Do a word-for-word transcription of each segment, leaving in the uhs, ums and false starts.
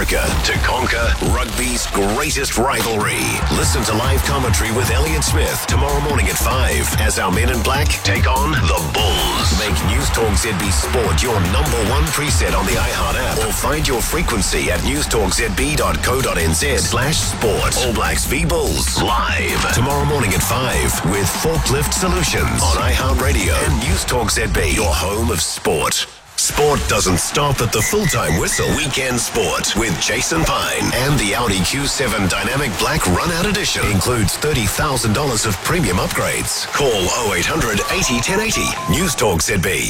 America to conquer rugby's greatest rivalry. Listen to live commentary with Elliot Smith tomorrow morning at five as our men in black take on the Bulls. Make News Talk Z B Sport your number one preset on the iHeart app or find your frequency at newstalkzb.co.nz slash sport. All Blacks v Bulls live tomorrow morning at five with Forklift Solutions on iHeart Radio and News Talk Z B, your home of sport. Sport doesn't stop at the full-time whistle. Weekend Sport with Jason Pine and the Audi Q seven Dynamic Black Run-Out Edition includes thirty thousand dollars of premium upgrades. Call oh eight hundred eighty ten eighty. News Talk Z B.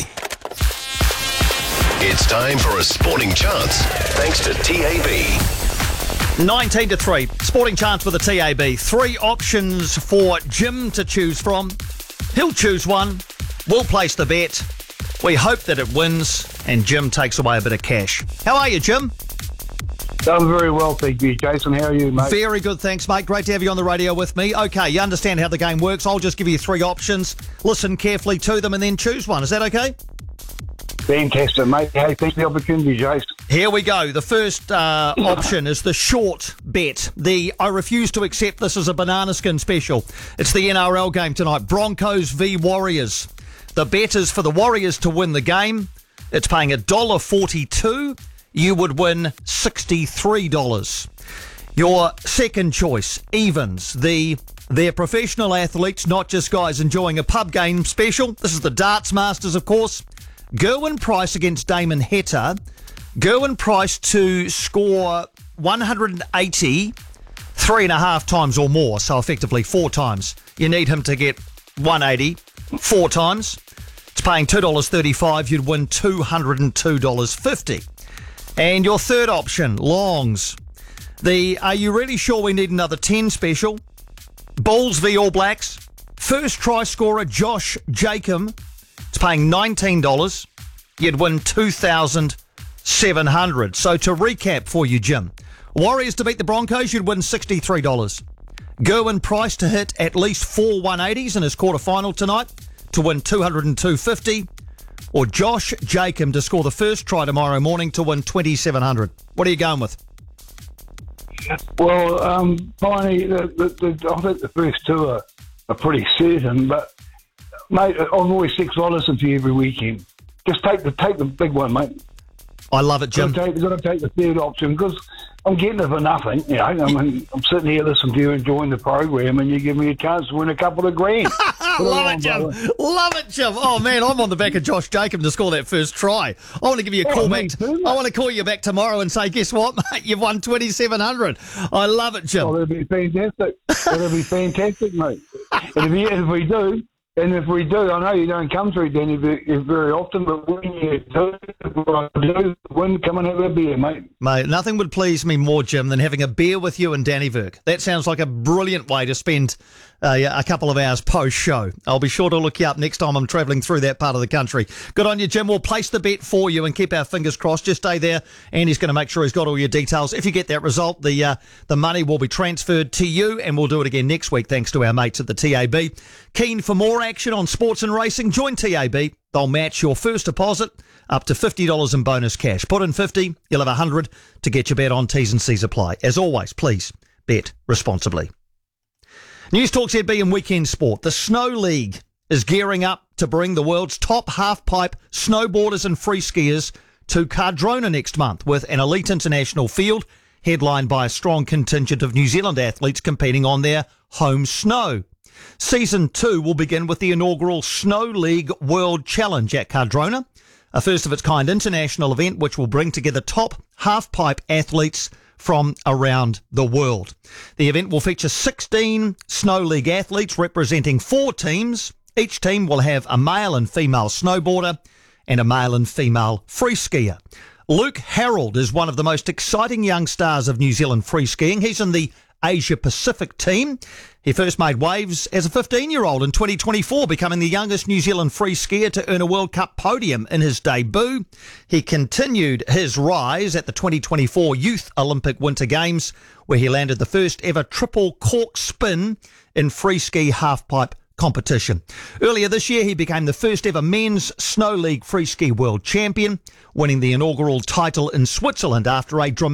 It's time for a sporting chance thanks to T A B. nineteen to three. Sporting chance with the T A B. Three options for Jim to choose from. He'll choose one. We'll place the bet. We hope that it wins and Jim takes away a bit of cash. How are you, Jim? I'm very well, thank you, Jason. How are you, mate? Very good, thanks, mate. Great to have you on the radio with me. Okay, you understand how the game works. I'll just give you three options. Listen carefully to them and then choose one. Is that okay? Fantastic, mate. Hey, thanks for the opportunity, Jason. Here we go. The first uh, option is the short bet. The I refuse to accept this as a banana skin special. It's the N R L game tonight. Broncos v Warriors. The bet is for the Warriors to win the game. It's paying one dollar forty-two. You would win sixty-three dollars. Your second choice, evens. The They're professional athletes, not just guys enjoying a pub game special. This is the Darts Masters, of course. Gerwyn Price against Damon Heta. Gerwyn Price to score one hundred eighty three and a half times or more, so effectively four times. You need him to get one eighty four times. It's paying two dollars thirty-five. You'd win two hundred two dollars fifty. And your third option, longs. The Are you really sure we need another ten special? Bulls v All Blacks. First try scorer, Josh Jacob. It's paying nineteen dollars. You'd win two thousand seven hundred dollars. So to recap for you, Jim. Warriors to beat the Broncos, you'd win sixty-three dollars. Gerwyn Price to hit at least four one eighties in his quarterfinal tonight to win two hundred two dollars fifty. Or Josh Jacob to score the first try tomorrow morning to win twenty-seven hundred dollars. What are you going with? Well, um, Piney, the, the, the, I think the first two are, are pretty certain, but, mate, I'm always six dollars into you every weekend. Just take the take the big one, mate. I love it, Jim. You've got to take the third option because I'm getting it for nothing. You know, I mean, I'm sitting here listening to you, enjoying the program, and you give me a chance to win a couple of grand. Love it, Jim. Brother. Love it, Jim. Oh, man, I'm on the back of Josh Jacob to score that first try. I want to give you a call oh, back. Too, I want to call you back tomorrow and say, guess what, mate? You've won twenty-seven hundred dollars. I love it, Jim. Oh, that'd be fantastic. That'd be fantastic, mate. And if, you, if we do... And if we do, I know you don't come through Danny very often, but when you do, do win, come and have a beer, mate. Mate, nothing would please me more, Jim, than having a beer with you and Danny Virk. That sounds like a brilliant way to spend uh, a couple of hours post-show. I'll be sure to look you up next time I'm travelling through that part of the country. Good on you, Jim. We'll place the bet for you and keep our fingers crossed. Just stay there, and he's going to make sure he's got all your details. If you get that result, the uh, the money will be transferred to you, and we'll do it again next week thanks to our mates at the T A B. Keen for more action on sports and racing? Join T A B. They'll match your first deposit up to fifty dollars in bonus cash. Put in fifty, you'll have one hundred to get your bet on. T's and C's apply. As always, please bet responsibly. News Talk Z B and Weekend Sport. The Snow League is gearing up to bring the world's top half-pipe snowboarders and free skiers to Cardrona next month with an elite international field headlined by a strong contingent of New Zealand athletes competing on their home snow. Season two will begin with the inaugural Snow League World Challenge at Cardrona, a first-of-its-kind international event which will bring together top half-pipe athletes from around the world. The event will feature sixteen Snow League athletes representing four teams. Each team will have a male and female snowboarder and a male and female free skier. Luke Harold is one of the most exciting young stars of New Zealand free skiing. He's in the Asia Pacific team. He first made waves as a fifteen-year-old in twenty twenty-four, becoming the youngest New Zealand free skier to earn a World Cup podium in his debut. He continued his rise at the twenty twenty-four Youth Olympic Winter Games, where he landed the first ever triple cork spin in free ski halfpipe competition. Earlier this year, he became the first ever men's Snow League free ski world champion, winning the inaugural title in Switzerland after a dramatic